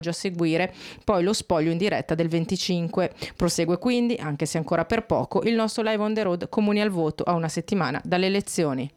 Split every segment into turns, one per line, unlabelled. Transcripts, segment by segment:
A seguire poi lo spoglio in diretta del 25. Prosegue quindi, anche se ancora per poco, il nostro live on the road Comuni al voto a una settimana dalle elezioni.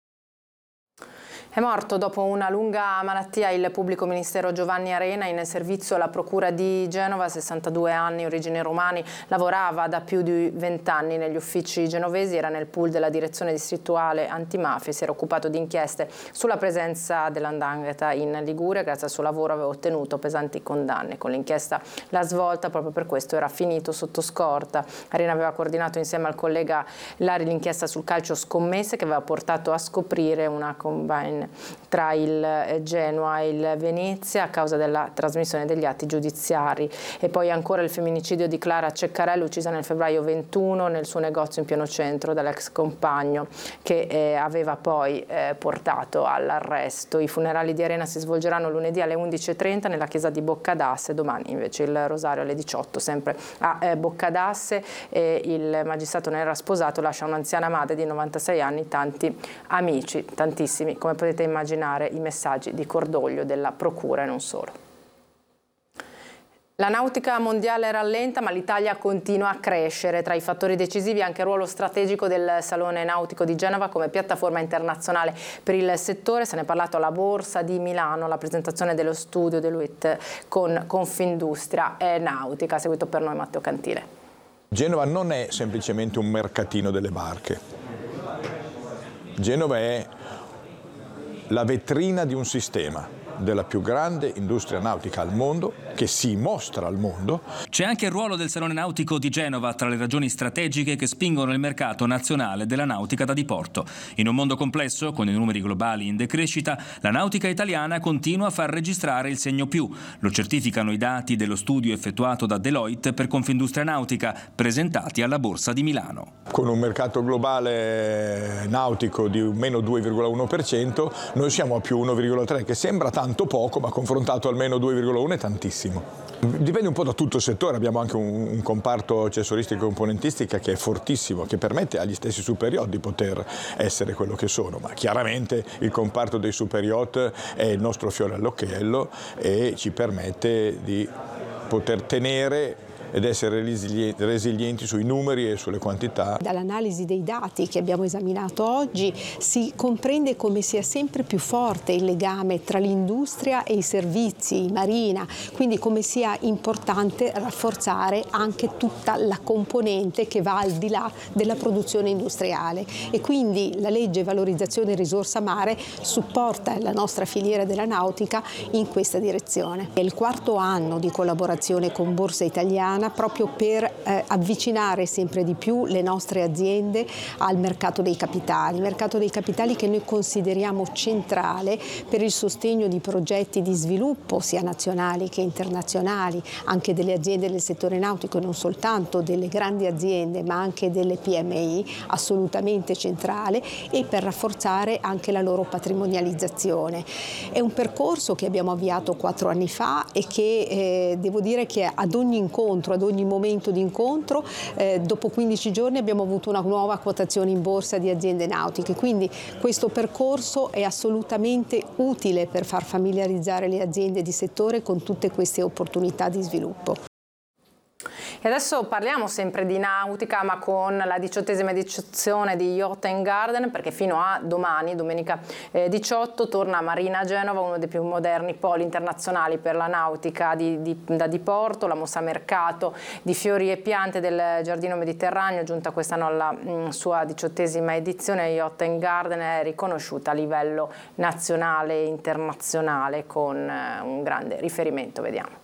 È morto dopo una lunga malattia il pubblico ministero Giovanni Arena, in servizio alla procura di Genova, 62 anni, origini romane, lavorava da più di 20 anni negli uffici genovesi, era nel pool della direzione distrettuale antimafia, si era occupato di inchieste sulla presenza dell''ndrangheta in Liguria. Grazie al suo lavoro aveva ottenuto pesanti condanne. Con l'inchiesta La Svolta, proprio per questo era finito sotto scorta. Arena aveva coordinato insieme al collega Lari l'inchiesta sul calcio scommesse, che aveva portato a scoprire una combine tra il Genoa e il Venezia a causa della trasmissione degli atti giudiziari. E poi ancora il femminicidio di Clara Ceccarelli, uccisa nel febbraio 21 nel suo negozio in pieno centro dall'ex compagno, che aveva poi portato all'arresto. I funerali di Arena si svolgeranno lunedì alle 11:30 nella chiesa di Boccadasse, domani invece il rosario alle 18 sempre a Boccadasse. Il magistrato ne era sposato, lascia un'anziana madre di 96 anni, tanti amici, tantissimi, come potete immaginare, i messaggi di cordoglio della procura e non solo. La nautica mondiale rallenta, ma l'Italia continua a crescere. Tra i fattori decisivi anche il ruolo strategico del Salone Nautico di Genova come piattaforma internazionale per il settore. Se ne è parlato alla Borsa di Milano, la presentazione dello studio Deloitte con Confindustria Nautica. Ha seguito per noi Matteo Cantile.
Genova non è semplicemente un mercatino delle barche. Genova è la vetrina di un sistema, della più grande industria nautica al mondo, che si mostra al mondo.
C'è anche il ruolo del Salone Nautico di Genova tra le ragioni strategiche che spingono il mercato nazionale della nautica da diporto. In un mondo complesso, con i numeri globali in decrescita, la nautica italiana continua a far registrare il segno più. Lo certificano i dati dello studio effettuato da Deloitte per Confindustria Nautica, presentati alla Borsa di Milano.
Con un mercato globale nautico di meno 2,1%, noi siamo a più 1,3%, che sembra tanto poco, ma confrontato al meno 2,1 è tantissimo. Dipende un po' da tutto il settore, abbiamo anche un comparto accessoristico e componentistica che è fortissimo, che permette agli stessi super yacht di poter essere quello che sono, ma chiaramente il comparto dei super yacht è il nostro fiore all'occhiello e ci permette di poter tenere ed essere resilienti sui numeri e sulle quantità.
Dall'analisi dei dati che abbiamo esaminato oggi si comprende come sia sempre più forte il legame tra l'industria e i servizi, marina, quindi come sia importante rafforzare anche tutta la componente che va al di là della produzione industriale, e quindi la legge valorizzazione risorsa mare supporta la nostra filiera della nautica in questa direzione. È il quarto anno di collaborazione con Borsa Italiana proprio per avvicinare sempre di più le nostre aziende al mercato dei capitali che noi consideriamo centrale per il sostegno di progetti di sviluppo sia nazionali che internazionali, anche delle aziende del settore nautico e non soltanto delle grandi aziende ma anche delle PMI, assolutamente centrale, e per rafforzare anche la loro patrimonializzazione. È un percorso che abbiamo avviato 4 anni fa e che devo dire che ad ogni incontro, ad ogni momento di incontro, dopo 15 giorni abbiamo avuto una nuova quotazione in borsa di aziende nautiche, quindi questo percorso è assolutamente utile per far familiarizzare le aziende di settore con tutte queste opportunità di sviluppo.
E adesso parliamo sempre di nautica, ma con la 18ª edizione di Yacht and Garden, perché fino a domani, domenica 18, torna a Marina Genova, uno dei più moderni poli internazionali per la nautica da diporto, la mostra mercato di fiori e piante del Giardino Mediterraneo, giunta quest'anno alla sua 18ª edizione. Yacht and Garden è riconosciuta a livello nazionale e internazionale con un grande riferimento, vediamo.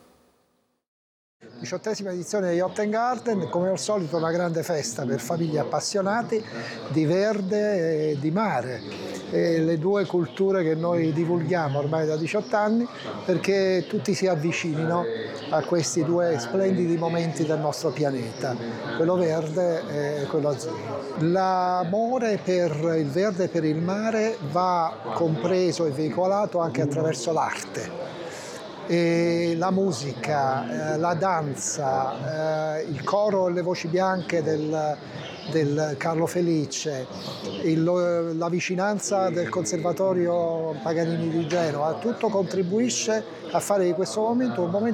18ª edizione di Yacht and Garden, come al solito una grande festa per famiglie appassionate di verde e di mare, le due culture che noi divulghiamo ormai da 18 anni perché tutti si avvicinino a questi due splendidi momenti del nostro pianeta, quello verde e quello azzurro. L'amore per il verde e per il mare va compreso e veicolato anche attraverso l'arte. E la musica, la danza, il coro e le voci bianche del Carlo Felice, la vicinanza del Conservatorio Paganini di Genova, tutto contribuisce a fare di questo momento un momento